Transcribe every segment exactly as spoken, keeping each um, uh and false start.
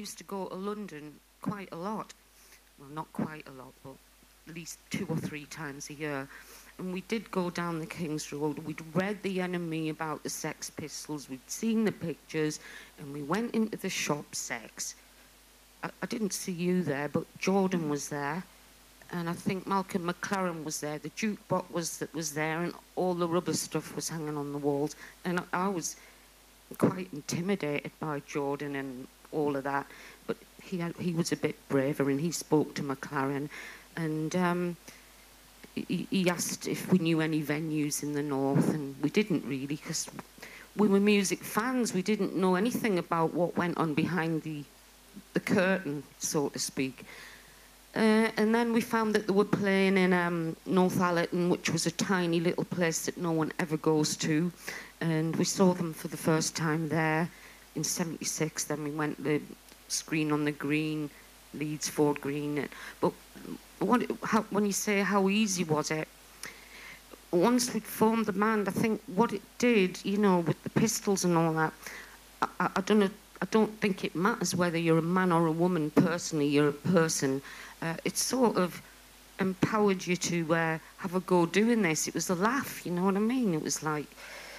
used to go to London quite a lot. Well, not quite a lot, but at least two or three times a year. And we did go down the King's Road. We'd read The Enemy about the Sex Pistols. We'd seen the pictures, and we went into the shop, Sex. I, I didn't see you there, but Jordan was there. And I think Malcolm McLaren was there. The jukebox was that was there, and all the rubber stuff was hanging on the walls. And I, I was quite intimidated by Jordan and all of that. But he had, he was a bit braver, and he spoke to McLaren, and um, he, he asked if we knew any venues in the north, and we didn't really, because we were music fans. We didn't know anything about what went on behind the the curtain, so to speak. Uh, and then we found that they were playing in um, Northallerton, which was a tiny little place that no one ever goes to. And we saw them for the first time there in seventy-six. Then we went to the screen on the Green, Leeds Ford Green. But what, how, when you say how easy was it, once we'd formed the band, I think what it did, you know, with the Pistols and all that, I, I, I don't know, I don't think it matters whether you're a man or a woman. Personally, you're a person. Uh, it sort of empowered you to uh, have a go doing this. It was a laugh, you know what I mean? It was like,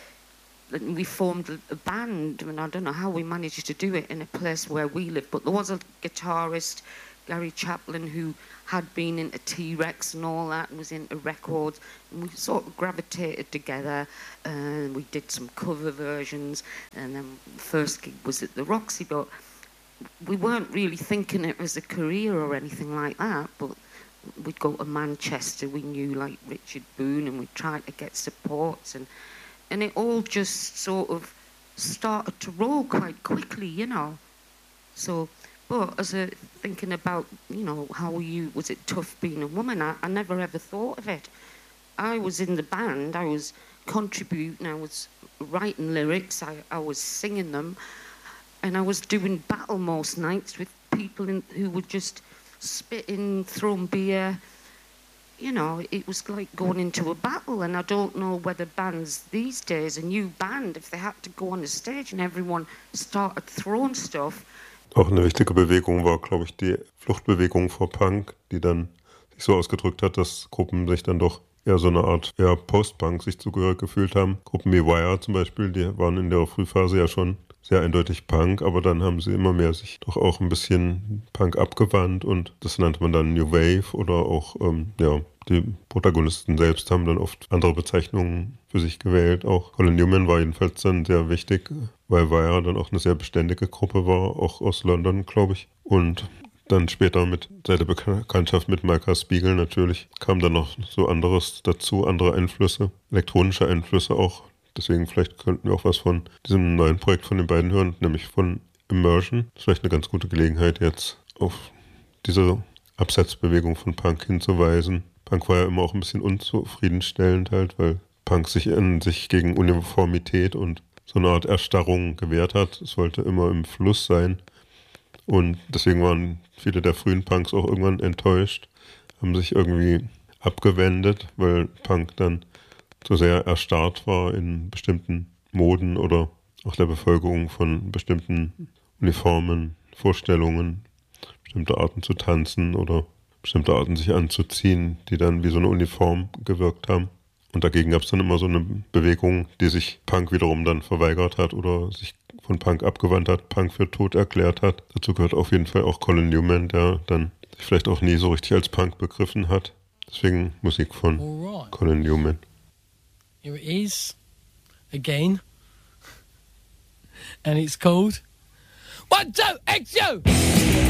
we formed a, a band, and I don't know how we managed to do it in a place where we live, but there was a guitarist, Gary Chaplin, who had been into T-Rex and all that, and was into records, and we sort of gravitated together, and we did some cover versions, and then the first gig was at the Roxy, but we weren't really thinking it as a career or anything like that, but we'd go to Manchester, we knew like Richard Boone, and we tried to get supports, and and it all just sort of started to roll quite quickly, you know. So, but as a thinking about, you know, how you, was it tough being a woman? I, I never ever thought of it. I was in the band, I was contributing, I was writing lyrics, I, I was singing them, and I was doing battle most nights with people in, who were just spitting, throwing beer. You know, it was like going into a battle, and I don't know whether bands these days, a new band, if they had to go on the stage and everyone started throwing stuff. Auch eine wichtige Bewegung war, glaube ich, die Fluchtbewegung vor Punk, die dann sich so ausgedrückt hat, dass Gruppen sich dann doch eher so eine Art ja, Post-Punk sich zugehörig gefühlt haben. Gruppen wie Wire zum Beispiel, die waren in der Frühphase ja schon sehr eindeutig Punk, aber dann haben sie immer mehr sich doch auch ein bisschen Punk abgewandt, und das nannte man dann New Wave, oder auch, ähm, ja, die Protagonisten selbst haben dann oft andere Bezeichnungen für sich gewählt. Auch Colin Newman war jedenfalls dann sehr wichtig, weil Wire dann auch eine sehr beständige Gruppe war, auch aus London, glaube ich. Und dann später mit seit der Bekanntschaft mit Micah Spiegel natürlich kam dann noch so anderes dazu, andere Einflüsse, elektronische Einflüsse auch. Deswegen vielleicht könnten wir auch was von diesem neuen Projekt von den beiden hören, nämlich von Immersion. Das ist vielleicht eine ganz gute Gelegenheit, jetzt auf diese Absetzbewegung von Punk hinzuweisen. Punk war ja immer auch ein bisschen unzufriedenstellend halt, weil Punk sich in sich gegen Uniformität und so eine Art Erstarrung gewehrt hat. Es wollte immer im Fluss sein, und deswegen waren viele der frühen Punks auch irgendwann enttäuscht, haben sich irgendwie abgewendet, weil Punk dann so sehr erstarrt war in bestimmten Moden oder auch der Bevölkerung von bestimmten Uniformen, Vorstellungen, bestimmte Arten zu tanzen oder bestimmte Arten sich anzuziehen, die dann wie so eine Uniform gewirkt haben. Und dagegen gab es dann immer so eine Bewegung, die sich Punk wiederum dann verweigert hat oder sich von Punk abgewandt hat, Punk für tot erklärt hat. Dazu gehört auf jeden Fall auch Colin Newman, der dann sich vielleicht auch nie so richtig als Punk begriffen hat. Deswegen Musik von right. Colin Newman. Here it is, again, and it's called One, Two, X, You!